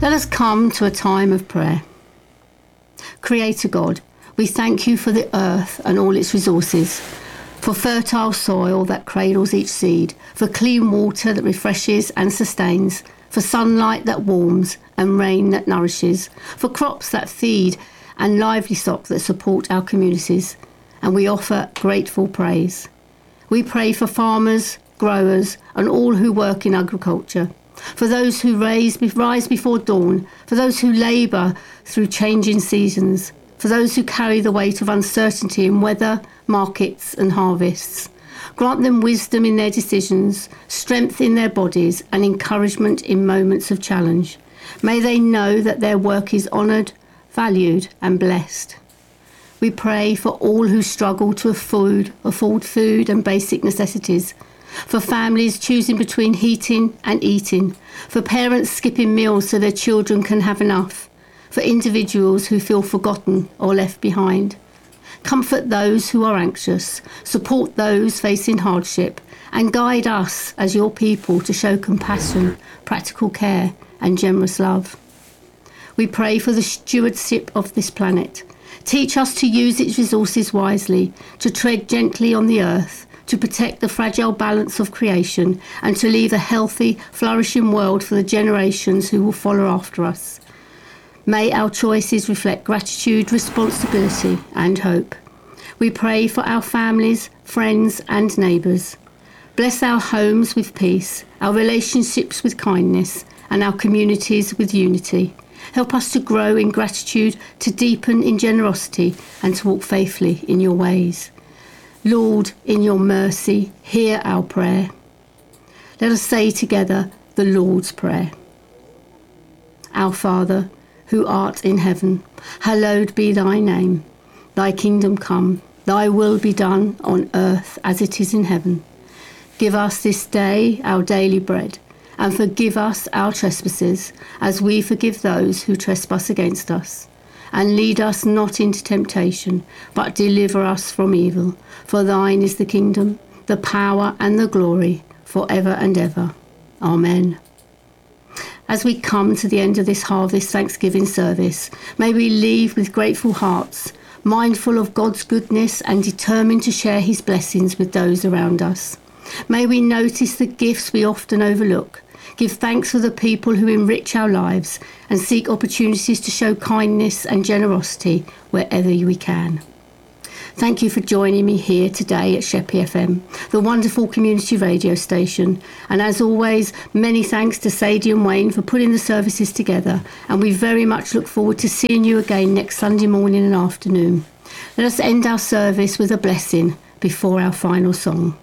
Let us come to a time of prayer. Creator God, we thank you for the earth and all its resources, for fertile soil that cradles each seed, for clean water that refreshes and sustains, for sunlight that warms and rain that nourishes, for crops that feed and livestock that support our communities. And we offer grateful praise. We pray for farmers, growers and all who work in agriculture, for those who rise before dawn, for those who labour through changing seasons, for those who carry the weight of uncertainty in weather, markets and harvests. Grant them wisdom in their decisions, strength in their bodies and encouragement in moments of challenge. May they know that their work is honoured, valued and blessed. We pray for all who struggle to afford food and basic necessities, for families choosing between heating and eating, for parents skipping meals so their children can have enough, for individuals who feel forgotten or left behind. Comfort those who are anxious, support those facing hardship, and guide us as your people to show compassion, practical care, and generous love. We pray for the stewardship of this planet. Teach us to use its resources wisely, to tread gently on the earth, to protect the fragile balance of creation, and to leave a healthy, flourishing world for the generations who will follow after us. May our choices reflect gratitude, responsibility and hope. We pray for our families, friends and neighbours. Bless our homes with peace, our relationships with kindness and our communities with unity. Help us to grow in gratitude, to deepen in generosity and to walk faithfully in your ways. Lord, in your mercy, hear our prayer. Let us say together the Lord's Prayer. Our Father, who art in heaven, hallowed be thy name. Thy kingdom come, thy will be done on earth as it is in heaven. Give us this day our daily bread, and forgive us our trespasses, as we forgive those who trespass against us. And lead us not into temptation, but deliver us from evil. For thine is the kingdom, the power and the glory, forever and ever. Amen. As we come to the end of this Harvest Thanksgiving service, may we leave with grateful hearts, mindful of God's goodness and determined to share his blessings with those around us. May we notice the gifts we often overlook, give thanks for the people who enrich our lives, and seek opportunities to show kindness and generosity wherever we can. Thank you for joining me here today at Sheppey FM, the wonderful community radio station. And as always, many thanks to Sadie and Wayne for putting the services together. And we very much look forward to seeing you again next Sunday morning and afternoon. Let us end our service with a blessing before our final song.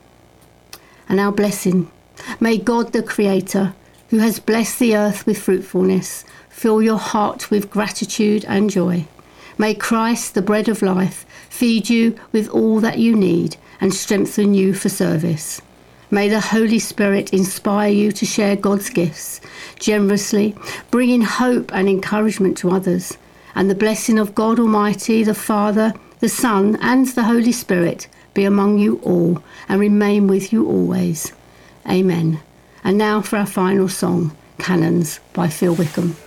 And our blessing. May God the Creator, who has blessed the earth with fruitfulness, fill your heart with gratitude and joy. May Christ, the bread of life, feed you with all that you need and strengthen you for service. May the Holy Spirit inspire you to share God's gifts generously, bringing hope and encouragement to others. And the blessing of God Almighty, the Father, the Son, and the Holy Spirit be among you all and remain with you always. Amen. And now for our final song, Cannons by Phil Wickham.